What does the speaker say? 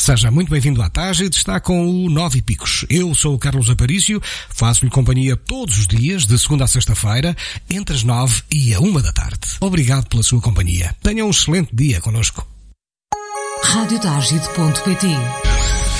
Seja muito bem-vindo à Tágide, está com o 9 e Picos. Eu sou o Carlos Aparício, faço-lhe companhia todos os dias, de segunda a sexta-feira, entre as 9 e a 1 da tarde. Obrigado pela sua companhia. Tenha um excelente dia connosco. Radiotágide.pt